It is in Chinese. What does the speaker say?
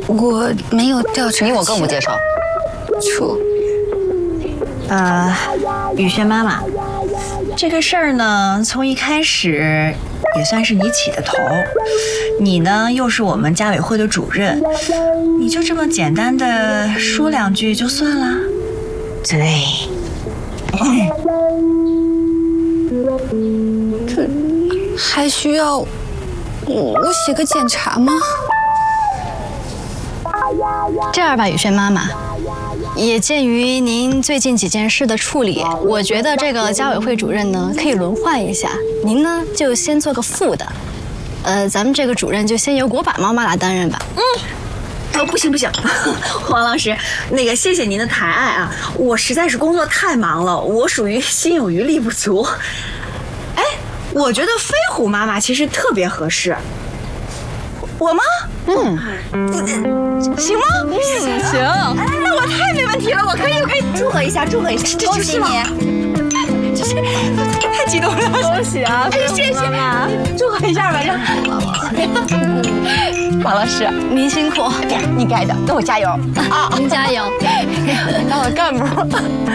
我没有调查。 你我更不接受。 处。 雨轩妈妈，这个事儿呢，从一开始也算是你起的头。你呢，又是我们家委会的主任，你就这么简单的说两句就算了？ 对。 这还需要我写个检查吗？ 这样吧，雨轩妈妈，也鉴于您最近几件事的处理，我觉得这个家委会主任呢可以轮换一下，您呢就先做个副的，咱们这个主任就先由果把妈妈来担任吧。 不行，黄老师，那个谢谢您的抬爱啊，我实在是工作太忙了，我属于心有余力不足。哎，我觉得飞虎妈妈其实特别合适。我吗？行吗？ 行。 那我太没问题了，我可以祝贺一下，恭喜你！就是太激动了， 恭喜啊！ 谢谢，祝贺一下吧， 王老师， 您辛苦， 你该的，那我加油啊！您加油， 当了干部。